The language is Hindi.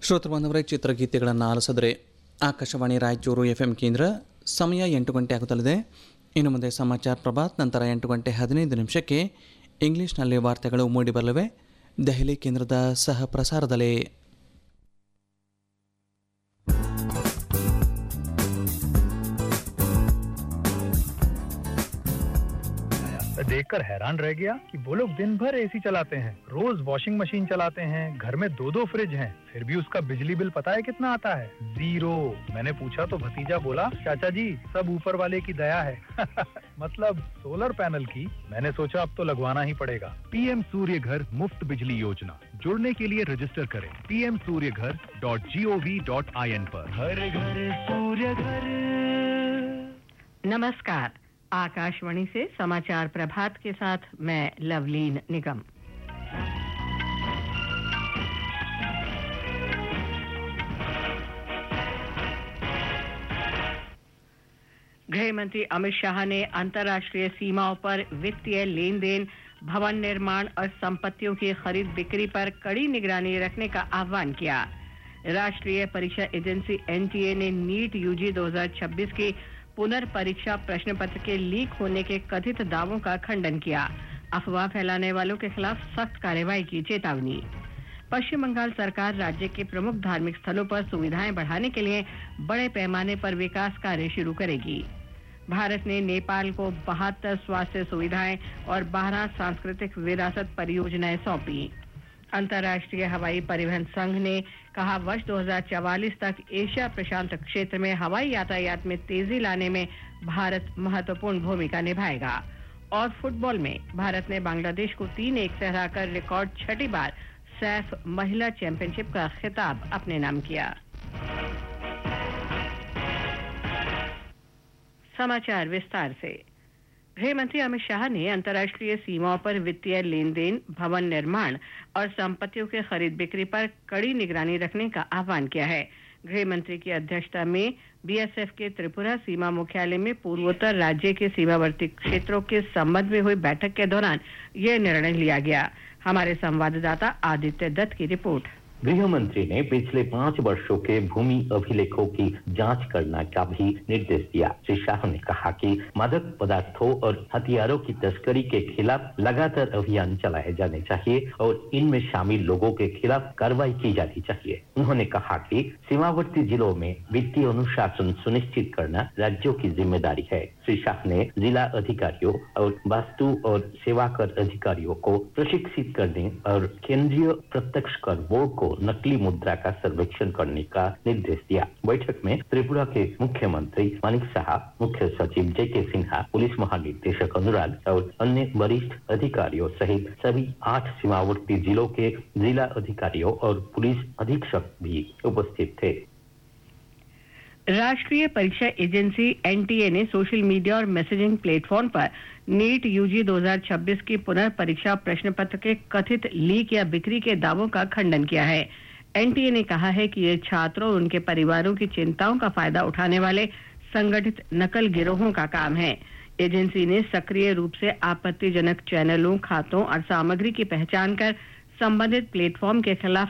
ಶ್ರೋತೃ ಬಾಂಧವರೇ, ಚಿತ್ರಗೀತೆಗಳನ್ನು ಆಲಿಸಿದ್ರೆ ಆಕಾಶವಾಣಿ ರಾಯಚೂರು FM ಕೇಂದ್ರ. ಸಮಯ 8 ಗಂಟೆ ಆಗುತ್ತಲಿದೆ. ಇನ್ನು ಮುಂದೆ ಸಮಾಚಾರ ಪ್ರಭಾತ್, ನಂತರ 8 ಗಂಟೆ 15 ನಿಮಿಷಕ್ಕೆ ಇಂಗ್ಲಿಷ್ನಲ್ಲಿ ವಾರ್ತೆಗಳು ಮೂಡಿಬರಲಿವೆ. ದೆಹಲಿ ಕೇಂದ್ರದ ಸಹ ಪ್ರಸಾರದಲ್ಲಿ. देखकर हैरान रह गया कि वो लोग दिन भर एसी चलाते हैं, रोज वॉशिंग मशीन चलाते हैं, घर में 2-2 फ्रिज हैं, फिर भी उसका बिजली बिल पता है कितना आता है? 0। मैंने पूछा तो भतीजा बोला, चाचा जी सब ऊपर वाले की दया है। मतलब सोलर पैनल की। मैंने सोचा अब तो लगवाना ही पड़ेगा। पीएम सूर्य घर मुफ्त बिजली योजना, जुड़ने के लिए रजिस्टर करें pmsuryaghar.gov.in पर। हर घर सूर्य घर। नमस्कार, आकाशवाणी से समाचार प्रभात के साथ मैं लवलीन निगम। गृह मंत्री अमित शाह ने अंतर्राष्ट्रीय सीमाओं पर वित्तीय लेन देन, भवन निर्माण और संपत्तियों की खरीद बिक्री पर कड़ी निगरानी रखने का आह्वान किया। राष्ट्रीय परीक्षा एजेंसी NTA ने नीट UG 2026 की पुनर्परीक्षा प्रश्न पत्र के लीक होने के कथित दावों का खंडन किया। अफवाह फैलाने वालों के खिलाफ सख्त कार्रवाई की चेतावनी। पश्चिम बंगाल सरकार राज्य के प्रमुख धार्मिक स्थलों पर सुविधाएं बढ़ाने के लिए बड़े पैमाने पर विकास कार्य शुरू करेगी। भारत ने नेपाल को 72 स्वास्थ्य सुविधाएं और 12 सांस्कृतिक विरासत परियोजनाएं सौंपी। अंतर्राष्ट्रीय हवाई परिवहन संघ ने कहा वर्ष 2044 तक एशिया प्रशांत क्षेत्र में हवाई यातायात में तेजी लाने में भारत महत्वपूर्ण भूमिका निभाएगा। और फुटबॉल में भारत ने बांग्लादेश को 3-1 से हराकर रिकॉर्ड 6ठी बार सैफ महिला चैंपियनशिप का खिताब अपने नाम किया। समाचार विस्तार से। गृह मंत्री अमित शाह ने अंतर्राष्ट्रीय सीमाओं पर वित्तीय लेन देन, भवन निर्माण और संपत्तियों के खरीद बिक्री पर कड़ी निगरानी रखने का आह्वान किया है। गृह मंत्री की अध्यक्षता में BSF के त्रिपुरा सीमा मुख्यालय में पूर्वोत्तर राज्य के सीमावर्ती क्षेत्रों के संबंध में हुई बैठक के दौरान यह निर्णय लिया गया। हमारे संवाददाता आदित्य दत्त की रिपोर्ट। गृह मंत्री ने पिछले 5 वर्षों के भूमि अभिलेखों की जांच करने का भी निर्देश दिया। श्री शाह ने कहा कि मादक पदार्थों और हथियारों की तस्करी के खिलाफ लगातार अभियान चलाए जाने चाहिए और इनमें शामिल लोगों के खिलाफ कार्रवाई की जानी चाहिए। उन्होंने कहा कि सीमावर्ती जिलों में वित्तीय अनुशासन सुनिश्चित करना राज्यों की जिम्मेदारी है। श्री शाह ने जिला अधिकारियों और वस्तु और सेवा कर अधिकारियों को प्रशिक्षित करने और केंद्रीय प्रत्यक्ष कर बोर्ड को नकली मुद्रा का सर्वेक्षण करने का निर्देश दिया। बैठक में त्रिपुरा के मुख्यमंत्री मानिक साहा, मुख्य सचिव JK सिन्हा, पुलिस महानिदेशक अनुराग और अन्य वरिष्ठ अधिकारियों सहित सभी 8 सीमावर्ती जिलों के जिला अधिकारियों और पुलिस अधीक्षक भी उपस्थित थे। राष्ट्रीय परीक्षा एजेंसी NTA ने सोशल मीडिया और मैसेजिंग प्लेटफॉर्म पर नीट UG 2026 की पुनर्परीक्षा प्रश्न पत्र के कथित लीक या बिक्री के दावों का खंडन किया है। NTA ने कहा है कि ये छात्रों और उनके परिवारों की चिंताओं का फायदा उठाने वाले संगठित नकल गिरोहों का काम है। एजेंसी ने सक्रिय रूप से आपत्तिजनक चैनलों, खातों और सामग्री की पहचान कर संबंधित प्लेटफॉर्म के खिलाफ